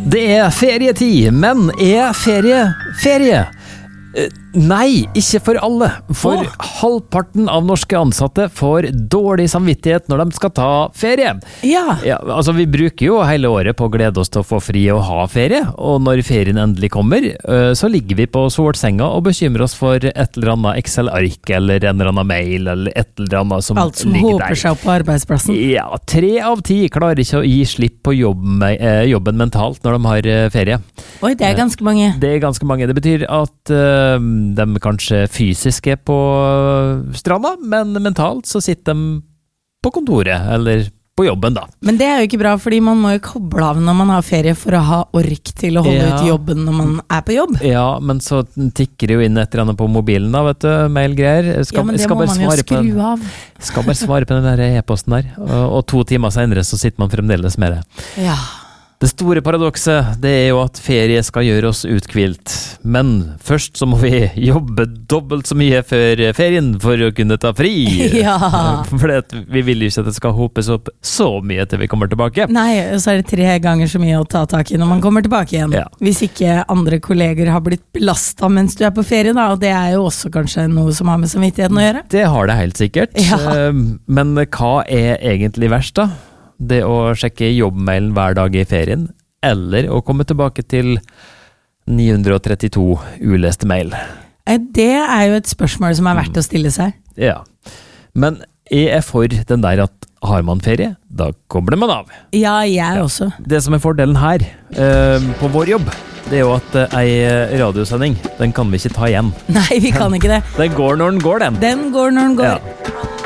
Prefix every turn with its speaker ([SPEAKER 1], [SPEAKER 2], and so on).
[SPEAKER 1] Det ferietid, men ferie? Nei, ikke for alle. For halvparten av norske ansatte får dårlig samvittighet når de skal ta ferie.
[SPEAKER 2] Ja,
[SPEAKER 1] altså vi bruker jo hele året på å glede oss til å få fri og ha ferie, og når ferien endelig kommer, så ligger vi på solsenga og bekymrer oss for et eller annet Excel-ark, eller en eller annen mail, eller et eller annet som
[SPEAKER 2] alt som
[SPEAKER 1] ligger der.
[SPEAKER 2] håper seg opp på arbeidsplassen.
[SPEAKER 1] Ja, 3 av 10 klarer ikke å gi slipp på jobben mentalt når de har ferie.
[SPEAKER 2] Oi, det ganske mange.
[SPEAKER 1] Det ganske mange. Det betyr at de kanskje fysisk på stranda, men mentalt så sitter de på kontoret, eller på jobben da.
[SPEAKER 2] Men det jo ikke bra, fordi man må jo koble av når man har ferie for å ha ork til å holde ut jobben når man på jobb.
[SPEAKER 1] Ja, men så tikker det jo inn et eller annet på mobilen da, vet du, mailgreier.
[SPEAKER 2] Men det må man jo skru av.
[SPEAKER 1] Skal bare svare på den der e-posten der, og 2 timer senere så sitter man fremdeles med det.
[SPEAKER 2] Ja.
[SPEAKER 1] Det store paradokset, det jo at ferie skal gjøre oss uthvilt. Men først så må vi jobbe dobbelt så mye før ferien for å kunne ta fri.
[SPEAKER 2] Ja.
[SPEAKER 1] For vi vil jo ikke at det skal hopes opp så mye til vi kommer tilbake.
[SPEAKER 2] Nei, så det 3 ganger så mye å ta tak i når man kommer tilbake igjen.
[SPEAKER 1] Ja.
[SPEAKER 2] Hvis ikke andre kolleger har blitt belastet mens du på ferie da, og det jo også kanskje noe som har med samvittigheten å gjøre.
[SPEAKER 1] Det har det helt sikkert.
[SPEAKER 2] Ja.
[SPEAKER 1] Men hva egentlig verst da? Det å sjekke jobbmailen hver dag i ferien, eller å komme tilbake til 932 uleste mail.
[SPEAKER 2] Det jo et spørsmål som verdt å stille seg.
[SPEAKER 1] Ja, men jeg for den der at har man ferie, da kobler man av.
[SPEAKER 2] Ja, jeg også.
[SPEAKER 1] Det som fordelen her, på vår jobb, det jo at en radiosending, den kan vi ikke ta igjen.
[SPEAKER 2] Nei, vi kan ikke det.
[SPEAKER 1] Den går når den går, den.
[SPEAKER 2] Den går når den går.
[SPEAKER 1] Ja.